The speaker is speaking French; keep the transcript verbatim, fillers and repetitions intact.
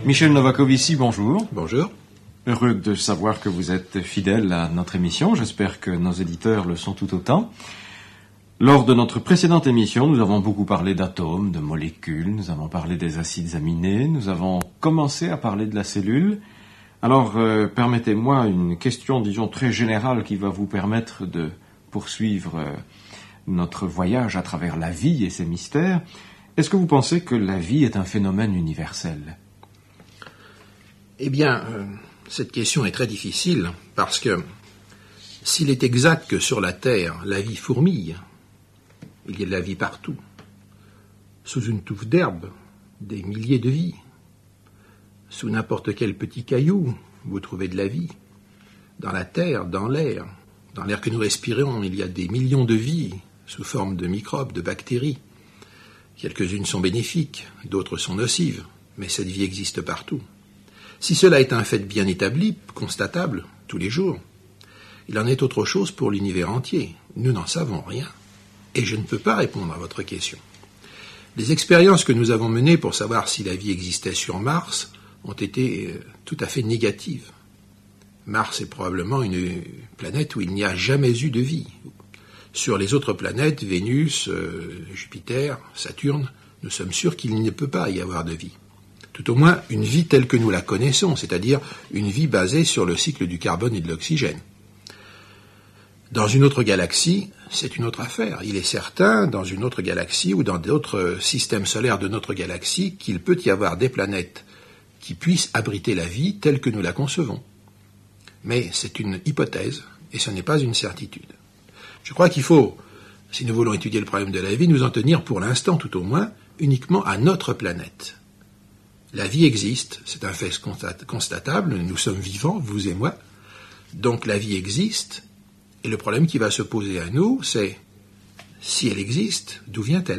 Michel Novakovici, bonjour. Bonjour. Heureux de savoir que vous êtes fidèle à notre émission. J'espère que nos éditeurs le sont tout autant. Lors de notre précédente émission, nous avons beaucoup parlé d'atomes, de molécules, nous avons parlé des acides aminés, nous avons commencé à parler de la cellule. Alors, euh, permettez-moi une question, disons, très générale qui va vous permettre de poursuivre euh, notre voyage à travers la vie et ses mystères. Est-ce que vous pensez que la vie est un phénomène universel ? Eh bien, euh, cette question est très difficile parce que s'il est exact que sur la Terre, la vie fourmille, il y a de la vie partout. Sous une touffe d'herbe, des milliers de vies. Sous n'importe quel petit caillou, vous trouvez de la vie. Dans la terre, dans l'air, dans l'air que nous respirons, il y a des millions de vies sous forme de microbes, de bactéries. Quelques-unes sont bénéfiques, d'autres sont nocives, mais cette vie existe partout. Si cela est un fait bien établi, constatable, tous les jours, il en est autre chose pour l'univers entier. Nous n'en savons rien, et je ne peux pas répondre à votre question. Les expériences que nous avons menées pour savoir si la vie existait sur Mars ont été tout à fait négatives. Mars est probablement une planète où il n'y a jamais eu de vie. Sur les autres planètes, Vénus, euh, Jupiter, Saturne, nous sommes sûrs qu'il ne peut pas y avoir de vie. Tout au moins une vie telle que nous la connaissons, c'est-à-dire une vie basée sur le cycle du carbone et de l'oxygène. Dans une autre galaxie, c'est une autre affaire. Il est certain, dans une autre galaxie ou dans d'autres systèmes solaires de notre galaxie, qu'il peut y avoir des planètes qui puissent abriter la vie telle que nous la concevons. Mais c'est une hypothèse, et ce n'est pas une certitude. Je crois qu'il faut, si nous voulons étudier le problème de la vie, nous en tenir pour l'instant tout au moins uniquement à notre planète. La vie existe, c'est un fait constatable, nous sommes vivants, vous et moi, donc la vie existe, et le problème qui va se poser à nous, c'est, si elle existe, d'où vient-elle ?